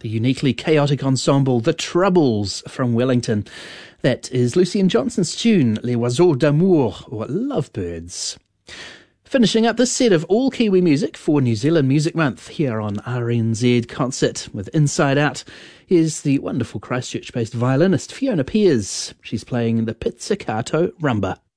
the uniquely chaotic ensemble The Troubles from Wellington. That is Lucien Johnson's tune, Les Oiseaux d'Amour, or Lovebirds. Finishing up this set of all Kiwi music for New Zealand Music Month here on RNZ Concert with Inside Out is the wonderful Christchurch-based violinist Fiona Pears. She's playing the pizzicato rumba.